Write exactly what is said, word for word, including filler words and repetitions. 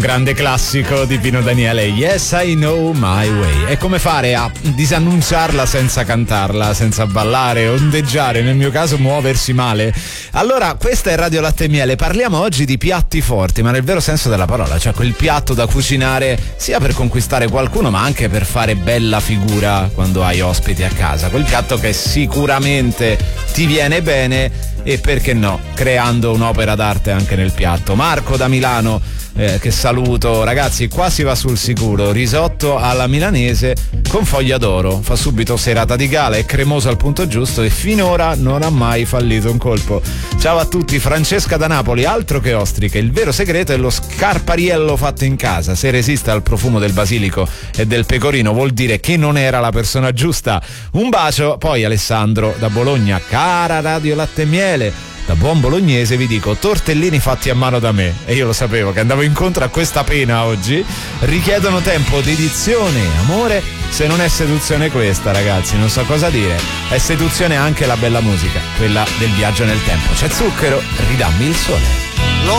grande classico di Pino Daniele, Yes I Know My Way. È come fare a disannunciarla senza cantarla, senza ballare, ondeggiare, nel mio caso muoversi male. Allora, questa è Radio Latte e Miele. Parliamo oggi di piatti forti, ma nel vero senso della parola, cioè quel piatto da cucinare sia per conquistare qualcuno, ma anche per fare bella figura quando hai ospiti a casa. Quel piatto che sicuramente ti viene bene e, perché no, creando un'opera d'arte anche nel piatto. Marco da Milano, eh, che saluto. Ragazzi, qua si va sul sicuro, risotto alla milanese con foglia d'oro, fa subito serata di gala, è cremoso al punto giusto e finora non ha mai fallito un colpo. Ciao a tutti, Francesca da Napoli. Altro che ostriche, il vero segreto è lo scarpariello fatto in casa. Se resiste al profumo del basilico e del pecorino vuol dire che non era la persona giusta. Un bacio. Poi Alessandro da Bologna, cara Radio Latte e Miele, da buon bolognese vi dico, tortellini fatti a mano da me, e io lo sapevo che andavo incontro a questa pena oggi. Richiedono tempo, dedizione, amore. Se non è seduzione questa, ragazzi, non so cosa dire. È seduzione anche la bella musica, quella del viaggio nel tempo. C'è Zucchero, ridammi il sole.